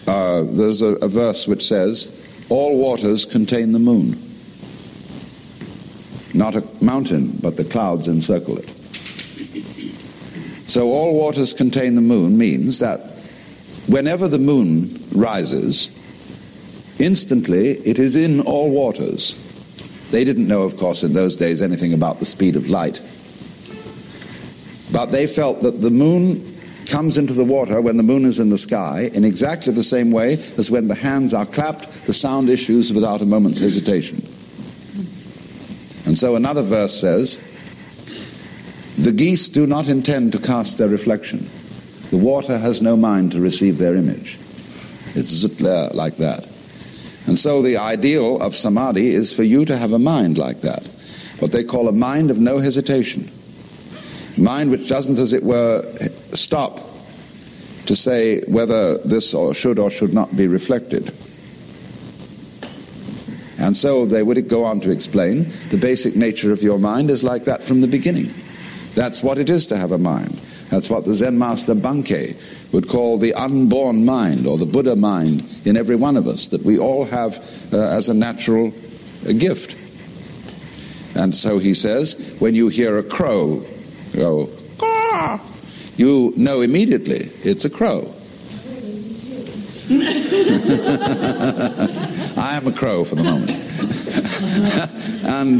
there's a verse which says, all waters contain the moon. Not a mountain, but the clouds encircle it. So all waters contain the moon means that whenever the moon rises, instantly it is in all waters. They didn't know, of course, in those days anything about the speed of light. But they felt that the moon comes into the water when the moon is in the sky in exactly the same way as when the hands are clapped, the sound issues without a moment's hesitation. And so another verse says, the geese do not intend to cast their reflection. The water has no mind to receive their image. It's there like that. And so the ideal of samadhi is for you to have a mind like that. What they call a mind of no hesitation. Mind which doesn't, as it were, stop to say whether this should not be reflected. And so they would go on to explain the basic nature of your mind is like that from the beginning. That's what it is to have a mind. That's what the Zen master Bankei would call the unborn mind, or the Buddha mind in every one of us, that we all have as a natural gift. And so he says, when you hear a crow go, caw, you know immediately it's a crow. I am a crow for the moment. And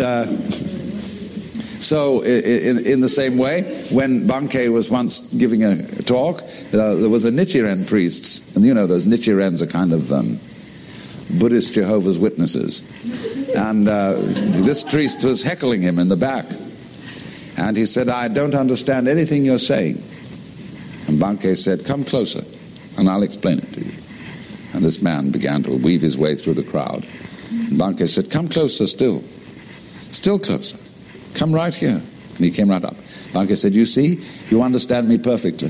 so in the same way, when Bankei was once giving a talk, there was a Nichiren priest, and you know those Nichirens are kind of Buddhist Jehovah's Witnesses. And this priest was heckling him in the back. And he said, I don't understand anything you're saying. And Bankei said, come closer, and I'll explain it to you. And this man began to weave his way through the crowd. And Bankei said, come closer still. Still closer. Come right here. And he came right up. Bankei said, you see, you understand me perfectly.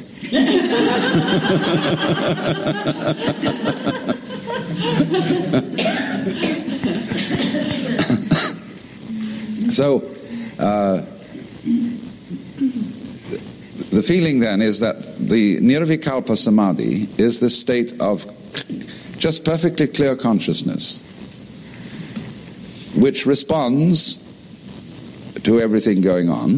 So, the feeling then is that the Nirvikalpa Samadhi is this state of just perfectly clear consciousness, which responds to everything going on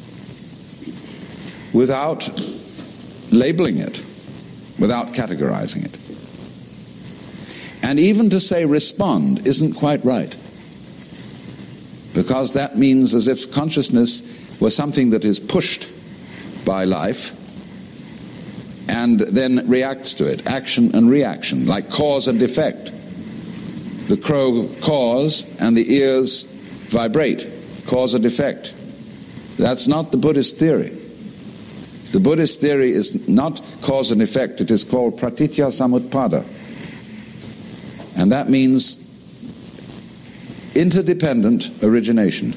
without labeling it, without categorizing it. And even to say respond isn't quite right, because that means as if consciousness was something that is pushed by life and then reacts to it, action and reaction, like cause and effect. The crow caws and the ears vibrate, cause and effect. That's not the Buddhist theory. The Buddhist theory is not cause and effect, it is called pratitya samutpada. And that means interdependent origination.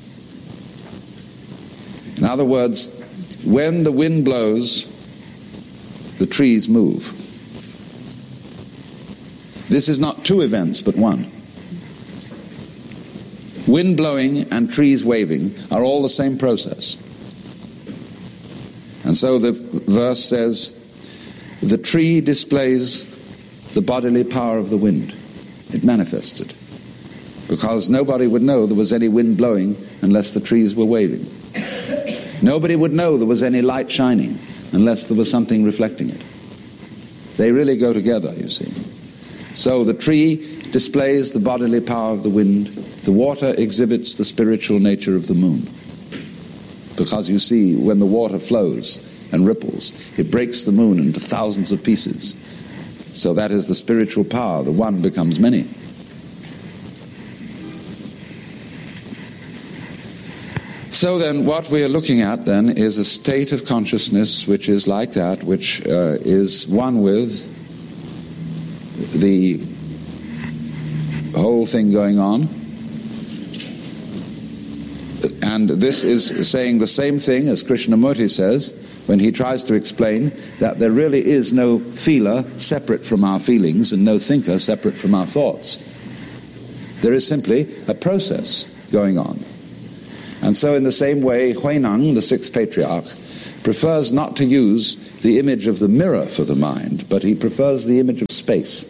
In other words, when the wind blows, the trees move. This is not two events, but one. Wind blowing and trees waving are all the same process. And so the verse says, the tree displays the bodily power of the wind. It manifests it. Because nobody would know there was any wind blowing unless the trees were waving. Nobody would know there was any light shining unless there was something reflecting it. They really go together, you see. So the tree displays the bodily power of the wind. The water exhibits the spiritual nature of the moon. Because you see, when the water flows and ripples, it breaks the moon into thousands of pieces. So that is the spiritual power. The one becomes many. So then what we are looking at then is a state of consciousness which is like that, which is one with the whole thing going on. And this is saying the same thing as Krishnamurti says when he tries to explain that there really is no feeler separate from our feelings and no thinker separate from our thoughts. There is simply a process going on. And so in the same way, Huineng, the sixth patriarch, prefers not to use the image of the mirror for the mind, but he prefers the image of space.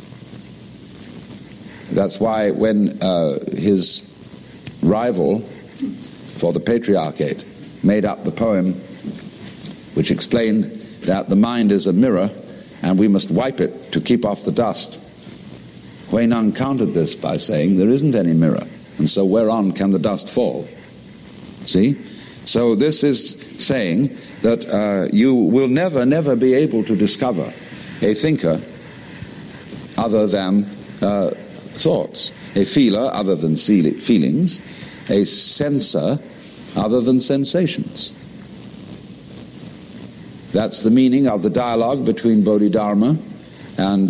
That's why when his rival for the Patriarchate made up the poem which explained that the mind is a mirror and we must wipe it to keep off the dust, Huineng countered this by saying there isn't any mirror, and so whereon can the dust fall? See? So this is saying that you will never be able to discover a thinker other than thoughts, a feeler other than feelings, a sensor other than sensations. That's the meaning of the dialogue between Bodhidharma and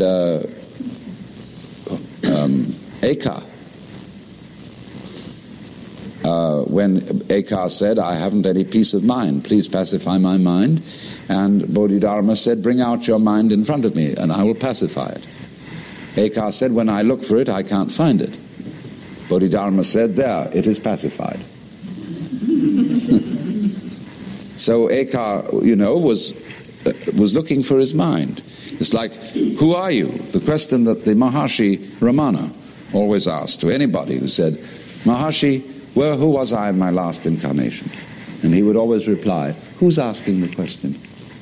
Eka. When Eka said, I haven't any peace of mind, please pacify my mind. And Bodhidharma said, bring out your mind in front of me and I will pacify it. Eka said, when I look for it, I can't find it. Bodhidharma said, there, it is pacified. So Eka, was looking for his mind. It's like, who are you? The question that the Maharshi Ramana always asked to anybody who said, Maharshi, who was I in my last incarnation? And he would always reply, who's asking the question?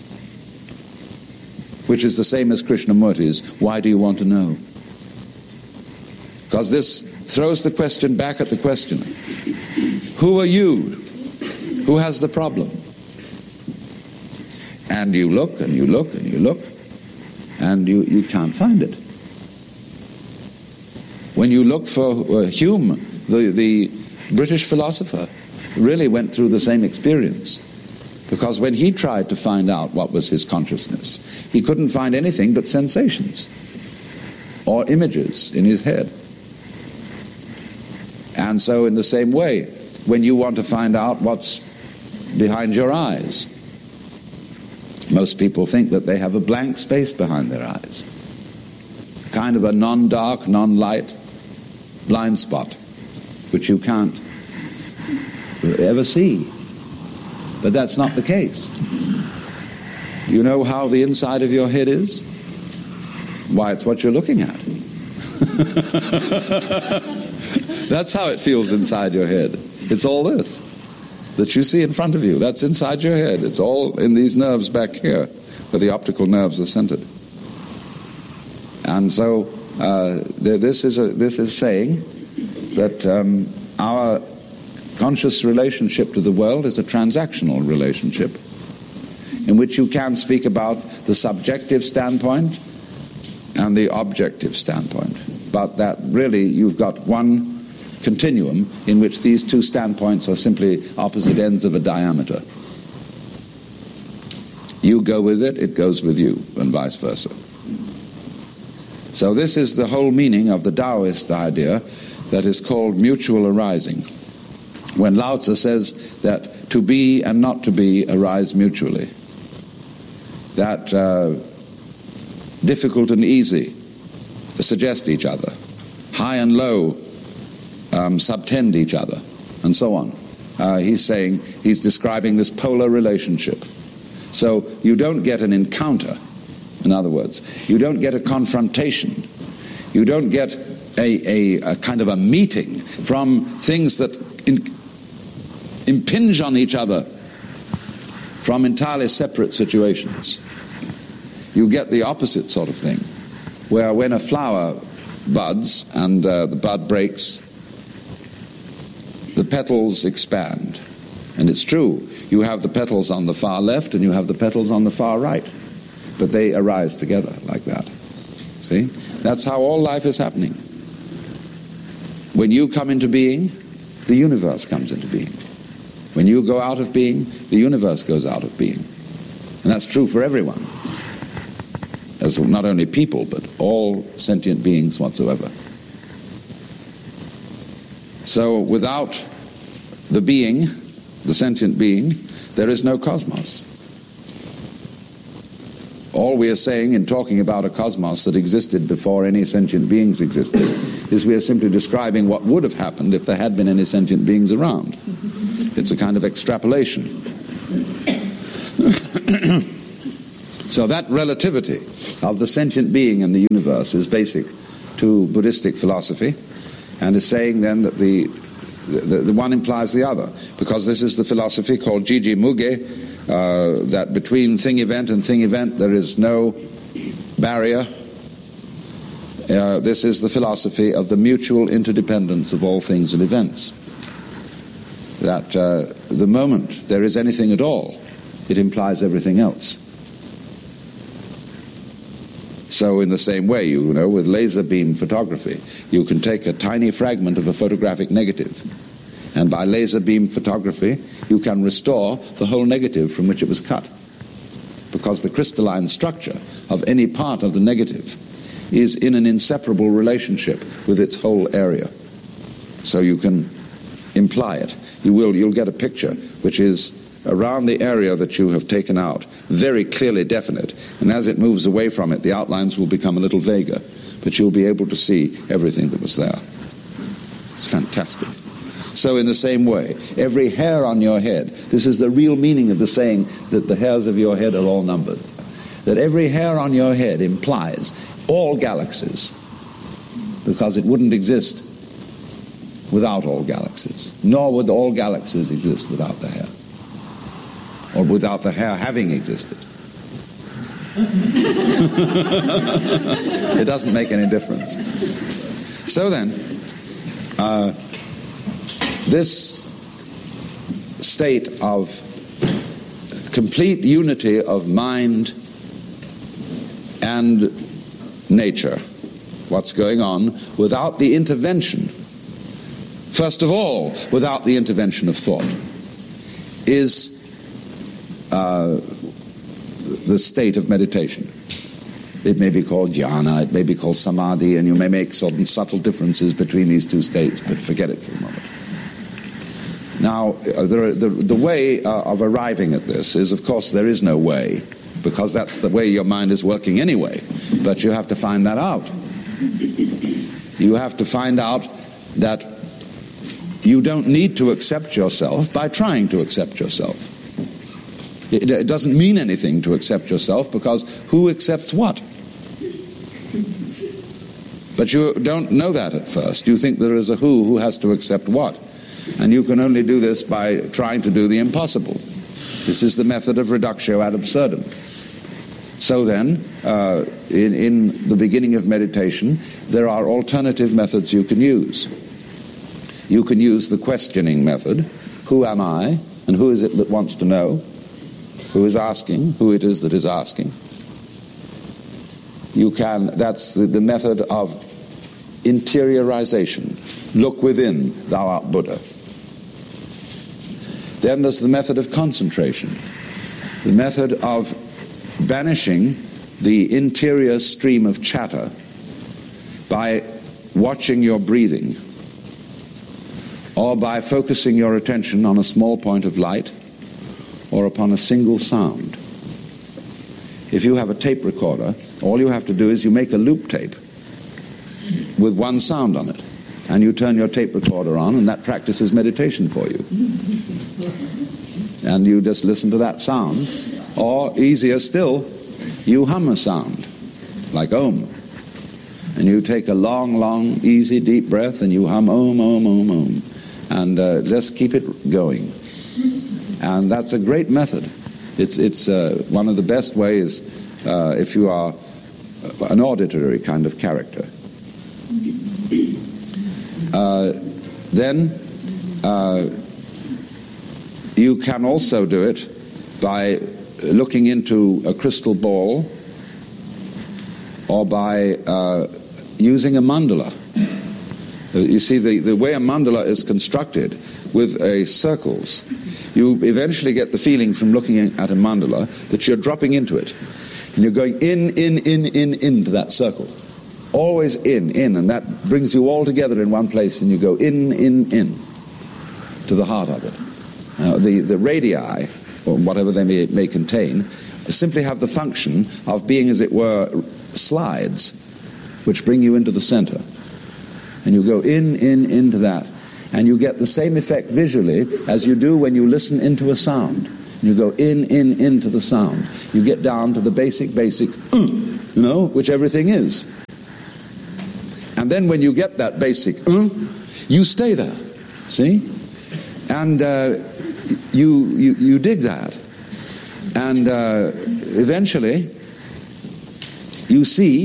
Which is the same as Krishnamurti's, why do you want to know? Because this throws the question back at the questioner. Who are you? Who has the problem? And you look and you look and you look and you can't find it. When you look for Hume, the British philosopher, really went through the same experience. Because when he tried to find out what was his consciousness, he couldn't find anything but sensations or images in his head. And so in the same way, when you want to find out what's behind your eyes, most people think that they have a blank space behind their eyes. Kind of a non-dark, non-light blind spot, which you can't ever see. But that's not the case. You know how the inside of your head is? Why, it's what you're looking at. That's how it feels inside your head. It's all this that you see in front of you. That's inside your head. It's all in these nerves back here, where the optical nerves are centered. And so this is saying that our conscious relationship to the world is a transactional relationship in which you can speak about the subjective standpoint and the objective standpoint, but that really you've got one continuum in which these two standpoints are simply opposite ends of a diameter. You go with it, it goes with you, and vice versa. So this is the whole meaning of the Taoist idea that is called mutual arising. When Lao Tzu says that to be and not to be arise mutually, that difficult and easy suggest each other, high and low subtend each other, and so on. He's describing this polar relationship. So you don't get an encounter, in other words, you don't get a confrontation, you don't get a kind of a meeting from things that impinge on each other from entirely separate situations. You get the opposite sort of thing, where when a flower buds and the bud breaks, the petals expand. And it's true, you have the petals on the far left and you have the petals on the far right, but they arise together like that. See? That's how all life is happening. When you come into being, the universe comes into being. When you go out of being, the universe goes out of being. And that's true for everyone. As not only people, but all sentient beings whatsoever. So without the being, the sentient being, there is no cosmos. All we are saying in talking about a cosmos that existed before any sentient beings existed is we are simply describing what would have happened if there had been any sentient beings around. It's a kind of extrapolation. So that relativity of the sentient being in the universe is basic to Buddhistic philosophy, and is saying then that the one implies the other, because this is the philosophy called Jiji Muge, that between thing event and thing event there is no barrier. This is the philosophy of the mutual interdependence of all things and events. That the moment there is anything at all, it implies everything else. So in the same way, with laser beam photography, you can take a tiny fragment of a photographic negative, and by laser beam photography, you can restore the whole negative from which it was cut, because the crystalline structure of any part of the negative is in an inseparable relationship with its whole area. So you can imply it. You'll get a picture which is around the area that you have taken out, very clearly definite, and as it moves away from it, the outlines will become a little vaguer, but you'll be able to see everything that was there. It's fantastic. So in the same way, every hair on your head, this is the real meaning of the saying that the hairs of your head are all numbered, that every hair on your head implies all galaxies, because it wouldn't exist without all galaxies, nor would all galaxies exist without the hair, or without the hair having existed. It doesn't make any difference. So then, this state of complete unity of mind and nature, what's going on, without the intervention, first of all, without the intervention of thought, is the state of meditation. It may be called jhana, it may be called samadhi, and you may make certain subtle differences between these two states, but forget it for a moment. Now, the way of arriving at this is, of course, there is no way, because that's the way your mind is working anyway, but you have to find that out. You have to find out that you don't need to accept yourself by trying to accept yourself. It doesn't mean anything to accept yourself, because who accepts what? But you don't know that at first. You think there is a who has to accept what. And you can only do this by trying to do the impossible. This is the method of reductio ad absurdum. So then, in the beginning of meditation, there are alternative methods you can use. You can use the questioning method. Who am I? And who is it that wants to know? Who is asking? Who it is that is asking? That's the method of interiorization. Look within, thou art Buddha. Then there's the method of concentration. The method of banishing the interior stream of chatter by watching your breathing, or by focusing your attention on a small point of light, or upon a single sound. If you have a tape recorder, all you have to do is you make a loop tape with one sound on it, and you turn your tape recorder on, and that practices meditation for you. And you just listen to that sound. Or, easier still, you hum a sound, like Om. And you take a long, long, easy, deep breath, and you hum Om, Om, Om, Om. And just keep it going. And that's a great method. It's one of the best ways if you are an auditory kind of character. Then you can also do it by looking into a crystal ball, or by using a mandala. You see, the way a mandala is constructed with circles, you eventually get the feeling from looking at a mandala that you're dropping into it. And you're going into that circle. Always in, and that brings you all together in one place, and you go in, to the heart of it. Now, the radii, or whatever they may contain, simply have the function of being, as it were, slides, which bring you into the center. And you go into that, and you get the same effect visually as you do when you listen into a sound. You go into the sound. You get down to the basic, which everything is. And then when you get that basic, you stay there. See? And you dig that. And eventually, you see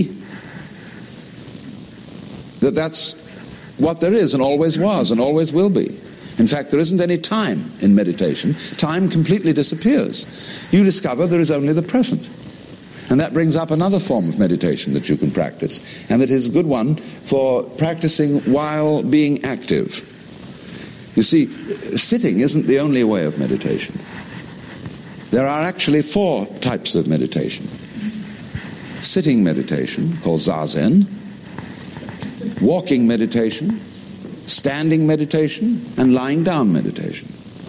that that's what there is and always was and always will be. In fact, there isn't any time in meditation. Time completely disappears. You discover there is only the present. And that brings up another form of meditation that you can practice, and that is a good one for practicing while being active. You see, sitting isn't the only way of meditation. There are actually 4 types of meditation. Sitting meditation, called Zazen, walking meditation, standing meditation, and lying down meditation.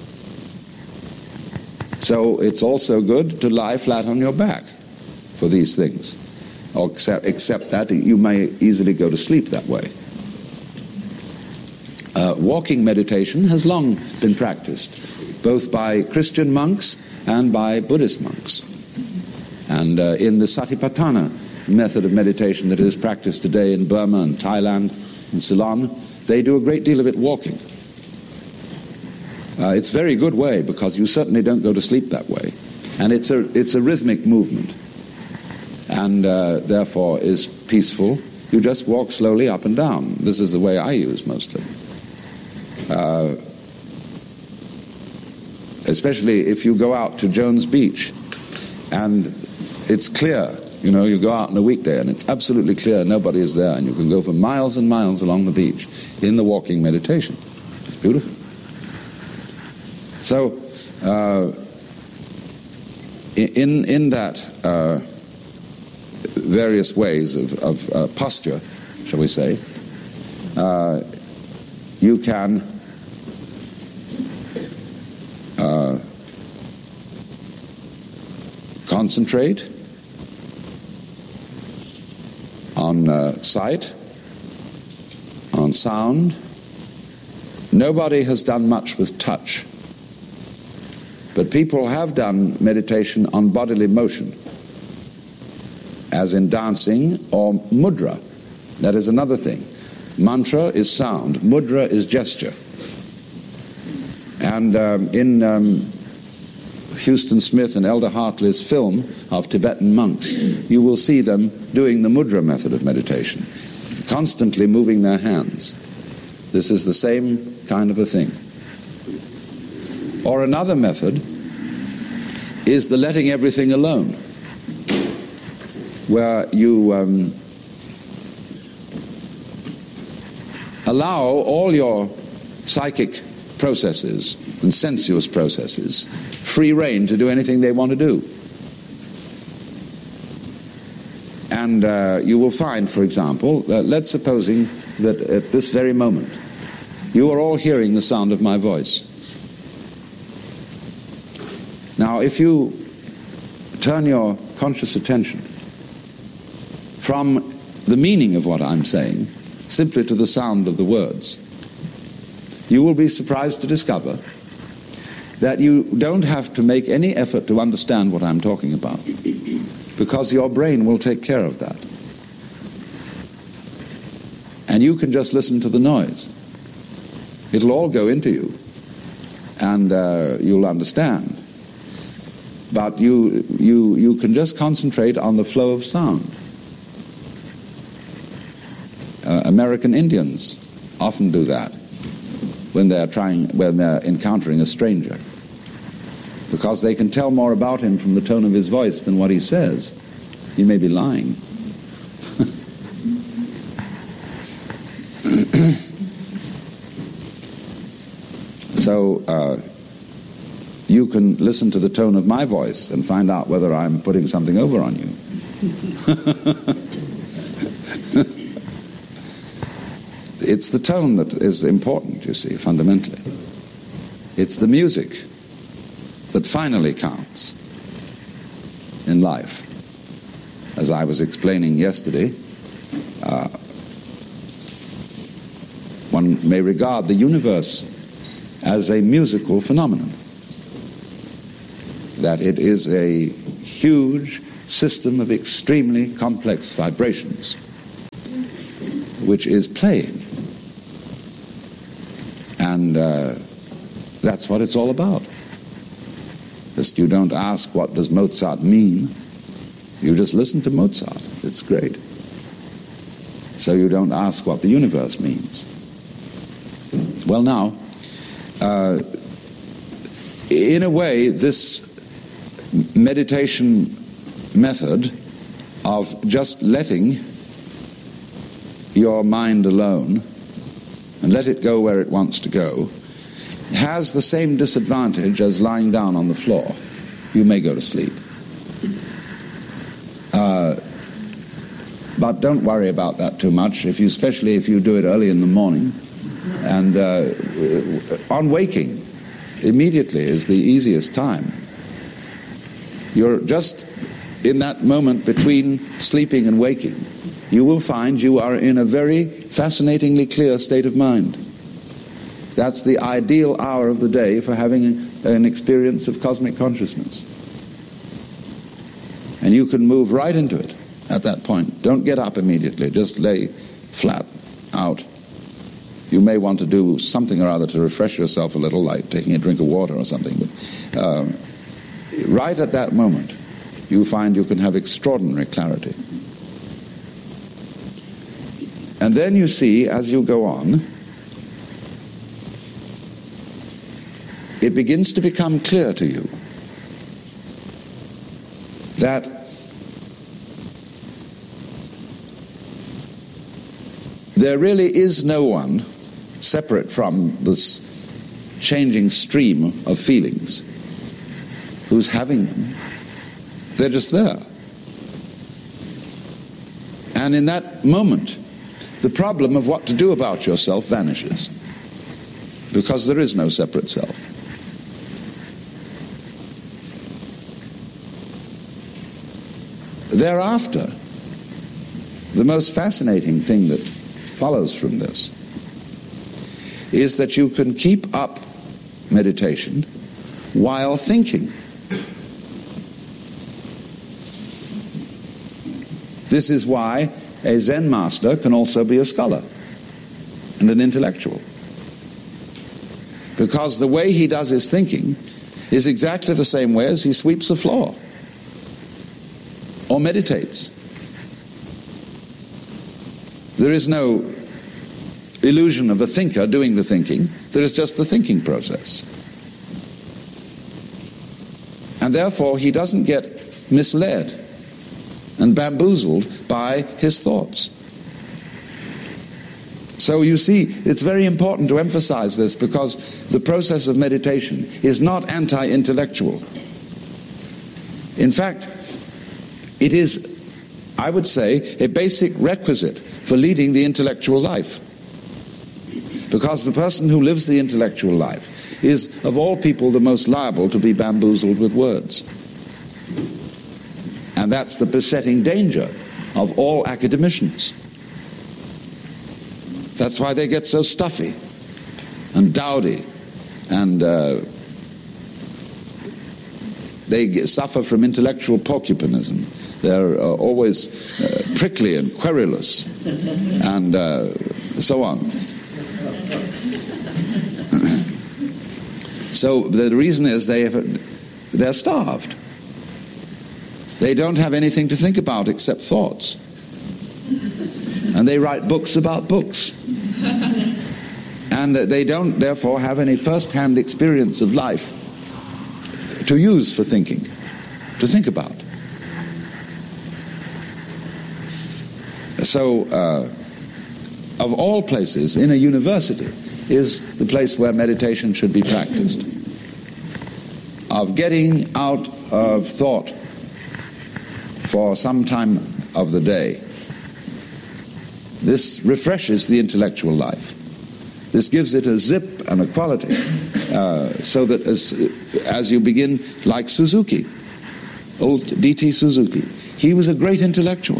So it's also good to lie flat on your back for these things, except that you may easily go to sleep that way. Walking meditation has long been practiced, both by Christian monks and by Buddhist monks. And in the Satipatthana method of meditation that is practiced today in Burma and Thailand and Ceylon, they do a great deal of it walking. It's a very good way, because you certainly don't go to sleep that way. And it's a rhythmic movement, and therefore is peaceful. You just walk slowly up and down. This is the way I use mostly. Especially if you go out to Jones Beach and it's clear. You know, you go out on a weekday and it's absolutely clear, nobody is there, and you can go for miles and miles along the beach in the walking meditation. It's beautiful. So, in that various ways of posture, shall we say, you can concentrate on sight, on sound. Nobody has done much with touch, but people have done meditation on bodily motion, as in dancing or mudra. That is another thing. Mantra is sound, mudra is gesture. And in Houston Smith and Elder Hartley's film of Tibetan monks, you will see them doing the mudra method of meditation, constantly moving their hands. This is the same kind of a thing. Or another method is the letting everything alone, where you allow all your psychic processes and sensuous processes free rein to do anything they want to do. And you will find, for example, let's supposing that at this very moment you are all hearing the sound of my voice. Now, if you turn your conscious attention from the meaning of what I'm saying simply to the sound of the words, you will be surprised to discover that you don't have to make any effort to understand what I'm talking about, because your brain will take care of that. And you can just listen to the noise. It'll all go into you, and you'll understand. But you can just concentrate on the flow of sound. American Indians often do that when they're encountering a stranger, because they can tell more about him from the tone of his voice than what he says. He may be lying. So you can listen to the tone of my voice and find out whether I'm putting something over on you. It's the tone that is important, you see, fundamentally. It's the music that finally counts in life. As I was explaining yesterday, one may regard the universe as a musical phenomenon. that it is a huge system of extremely complex vibrations which is playing. And that's what it's all about. Just you don't ask, what does Mozart mean? You just listen to Mozart. It's great. So you don't ask what the universe means. Well, now, in a way, this meditation method of just letting your mind alone and let it go where it wants to go has the same disadvantage as lying down on the floor. You may go to sleep. But don't worry about that too much, especially if you do it early in the morning. And on waking, immediately is the easiest time. You're just in that moment between sleeping and waking. You will find you are in a very fascinatingly clear state of mind. That's the ideal hour of the day for having an experience of cosmic consciousness. And you can move right into it at that point. Don't get up immediately. Just lay flat out. You may want to do something or other to refresh yourself a little, like taking a drink of water or something. But right at that moment, you find you can have extraordinary clarity. And then you see, as you go on, it begins to become clear to you that there really is no one separate from this changing stream of feelings who's having them. They're just there. And in that moment, the problem of what to do about yourself vanishes, because there is no separate self. Thereafter, the most fascinating thing that follows from this is that you can keep up meditation while thinking. This is why a Zen master can also be a scholar and an intellectual, because the way he does his thinking is exactly the same way as he sweeps the floor or meditates. There is no illusion of a thinker doing the thinking. There is just the thinking process. And therefore he doesn't get misled and bamboozled by his thoughts. So you see, it's very important to emphasize this, because the process of meditation is not anti-intellectual. In fact, it is, I would say, a basic requisite for leading the intellectual life. Because the person who lives the intellectual life is, of all people, the most liable to be bamboozled with words. And that's the besetting danger of all academicians. That's why they get so stuffy and dowdy, and they suffer from intellectual porcupinism. They're always prickly and querulous and so on. So the reason is they're starved. They don't have anything to think about except thoughts. And they write books about books. And they don't, therefore, have any first-hand experience of life to use for thinking, to think about. So, of all places, in a university, is the place where meditation should be practiced. Of getting out of thought for some time of the day. This refreshes the intellectual life. This gives it a zip and a quality, so that as you begin, like Suzuki, old D.T. Suzuki, he was a great intellectual.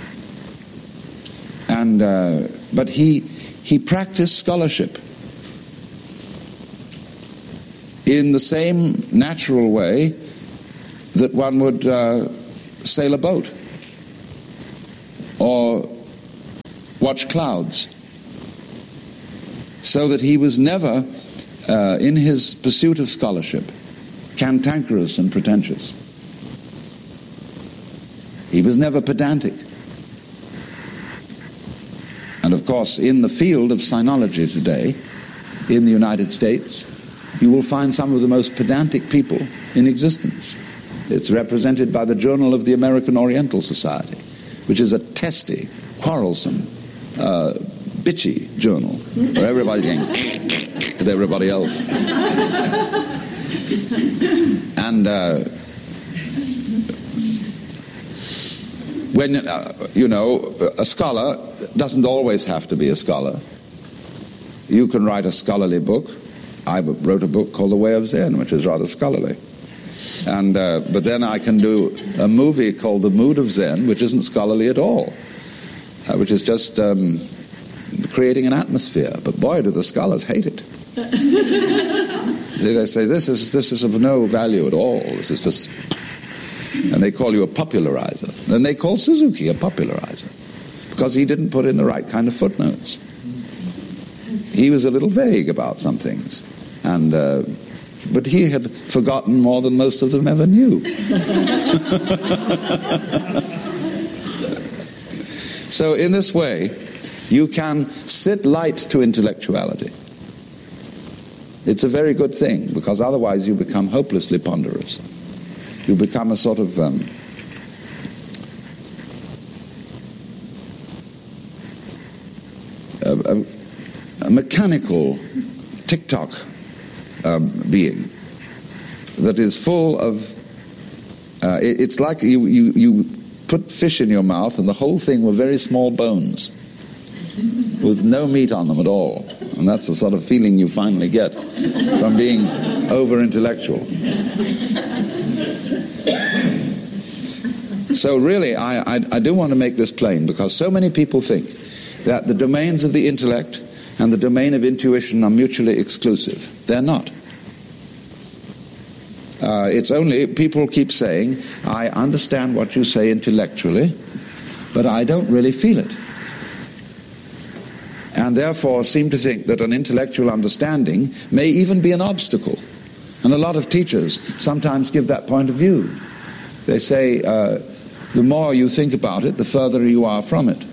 And but he practiced scholarship in the same natural way that one would sail a boat or watch clouds, so that he was never, in his pursuit of scholarship, cantankerous and pretentious. He was never pedantic. And of course, in the field of sinology today, in the United States, you will find some of the most pedantic people in existence. It's represented by the Journal of the American Oriental Society, which is a testy, quarrelsome, bitchy journal, where everybody's going with everybody else. And when, a scholar doesn't always have to be a scholar. You can write a scholarly book. I wrote a book called The Way of Zen, which is rather scholarly. And but then I can do a movie called The Mood of Zen, which isn't scholarly at all, which is just creating an atmosphere. But boy, do the scholars hate it. They say this is of no value at all. This is just, and they call you a popularizer. Then they call Suzuki a popularizer because he didn't put in the right kind of footnotes. He was a little vague about some things, and but he had forgotten more than most of them ever knew. So in this way, you can sit light to intellectuality. It's a very good thing, because otherwise you become hopelessly ponderous. You become a sort of a mechanical tick-tock being that is full of it's like you put fish in your mouth and the whole thing were very small bones with no meat on them at all. And that's the sort of feeling you finally get from being over-intellectual. So really, I do want to make this plain, because so many people think that the domains of the intellect and the domain of intuition are mutually exclusive. They're not. It's only, people keep saying, I understand what you say intellectually, but I don't really feel it. And therefore seem to think that an intellectual understanding may even be an obstacle. And a lot of teachers sometimes give that point of view. They say, the more you think about it, the further you are from it.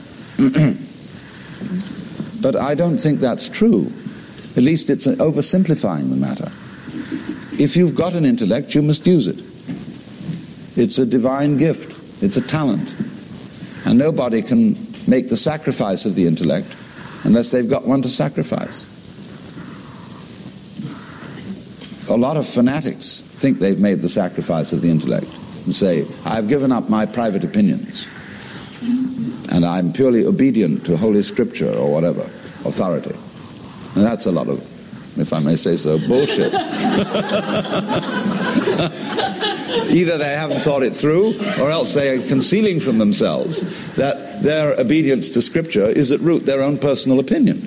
But I don't think that's true. At least it's oversimplifying the matter. If you've got an intellect, you must use it. It's a divine gift. It's a talent. And nobody can make the sacrifice of the intellect unless they've got one to sacrifice. A lot of fanatics think they've made the sacrifice of the intellect and say, I've given up my private opinions and I'm purely obedient to Holy Scripture or whatever, authority. And that's a lot of, if I may say so, bullshit. Either they haven't thought it through, or else they are concealing from themselves that their obedience to Scripture is at root their own personal opinion.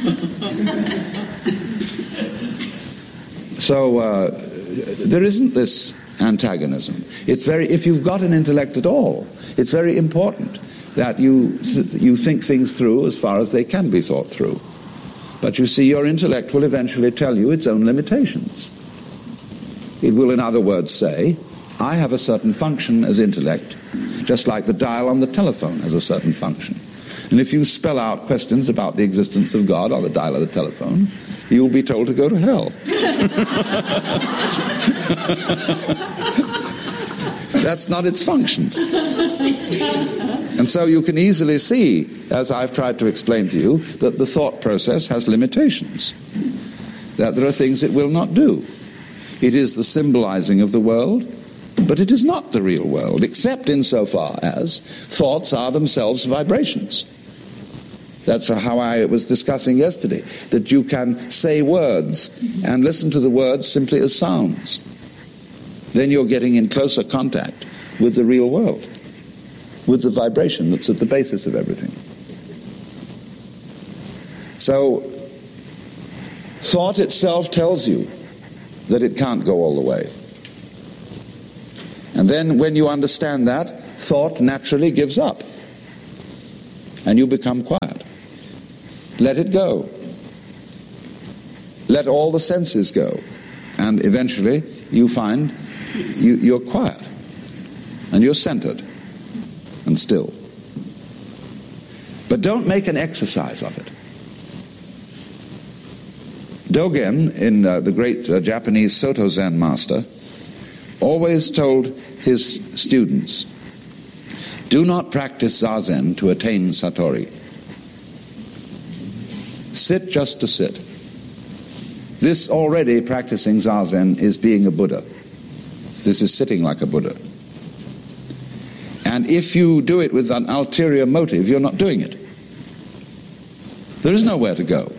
So there isn't this antagonism. It's very, if you've got an intellect at all, it's very important that you think things through as far as they can be thought through. But you see, your intellect will eventually tell you its own limitations. It will, in other words, say, I have a certain function as intellect, just like the dial on the telephone has a certain function. And if you spell out questions about the existence of God on the dial of the telephone, you'll be told to go to hell. That's not its function. And so you can easily see, as I've tried to explain to you, that the thought process has limitations, that there are things it will not do. It is the symbolizing of the world, but it is not the real world, except insofar as thoughts are themselves vibrations. That's how I was discussing yesterday, that you can say words and listen to the words simply as sounds. Then you're getting in closer contact with the real world, with the vibration that's at the basis of everything. So, thought itself tells you that it can't go all the way. And then when you understand that, thought naturally gives up. And you become quiet. Let it go. Let all the senses go. And eventually you find you're quiet. And you're centered and still. But don't make an exercise of it. Dogen, in the great Japanese Soto Zen master, always told his students, do not practice Zazen to attain Satori. Sit just to sit. This already, practicing Zazen, is being a Buddha. This is sitting like a Buddha. And if you do it with an ulterior motive, you're not doing it. There is nowhere to go.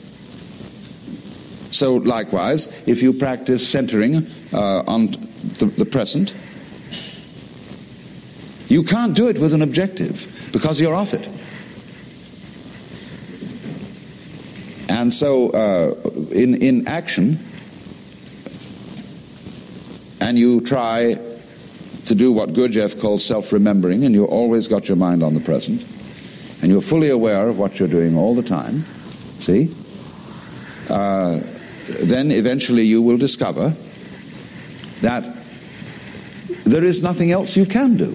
So likewise, if you practice centering on the present, you can't do it with an objective because you're off it. And so in action, and you try to do what Gurdjieff calls self-remembering, and you've always got your mind on the present, and you're fully aware of what you're doing all the time, see? Then eventually you will discover that there is nothing else you can do.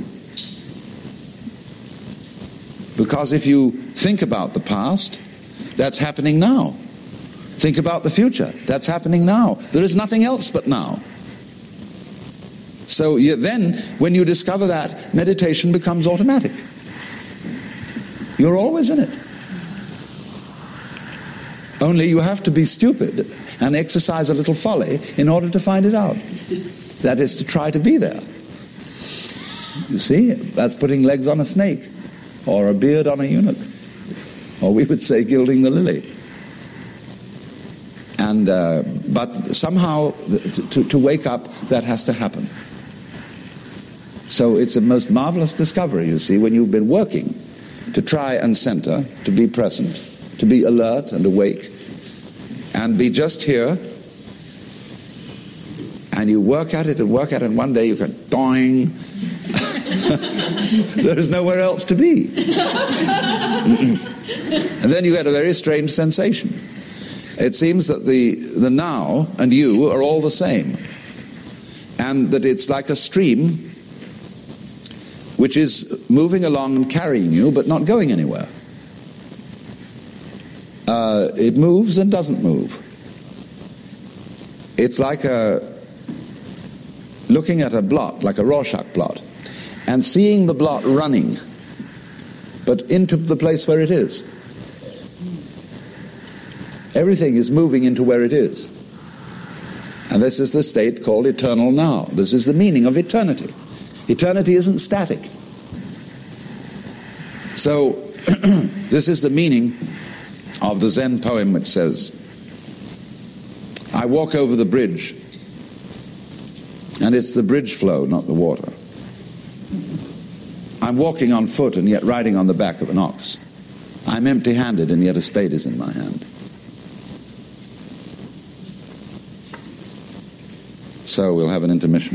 Because if you think about the past, that's happening now. Think about the future, that's happening now. There is nothing else but now. So then, when you discover that, meditation becomes automatic. You're always in it. Only you have to be stupid and exercise a little folly in order to find it out. That is to try to be there. You see, that's putting legs on a snake, or a beard on a eunuch, or we would say gilding the lily. And but somehow to wake up, that has to happen. So it's a most marvelous discovery, you see, when you've been working to try and center, to be present, to be alert and awake, and be just here, and you work at it, and one day you go, doing. There is nowhere else to be. And then you get a very strange sensation. It seems that the now and you are all the same, and that it's like a stream which is moving along and carrying you, but not going anywhere. It moves and doesn't move. It's like looking at a blot, like a Rorschach blot, and seeing the blot running, but into the place where it is. Everything is moving into where it is. And this is the state called eternal now. This is the meaning of eternity. Eternity isn't static. So, this is the meaning of the Zen poem which says, I walk over the bridge, and it's the bridge flow, not the water. I'm walking on foot and yet riding on the back of an ox. I'm empty-handed and yet a spade is in my hand. So we'll have an intermission.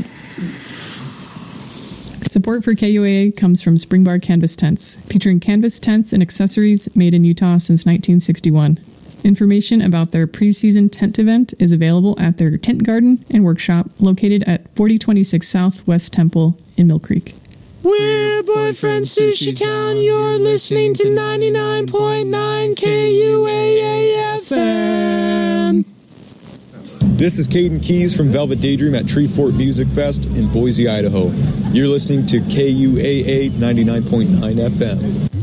Support for KUAA comes from Springbar Canvas Tents, featuring canvas tents and accessories made in Utah since 1961. Information about their pre-season tent event is available at their tent garden and workshop located at 4026 South West Temple in Mill Creek. We're Boyfriend Sushi Town. You're listening to 99.9 KUAA FM. This is Caden Keys from Velvet Daydream at Tree Fort Music Fest in Boise, Idaho. You're listening to KUAA 99.9 FM.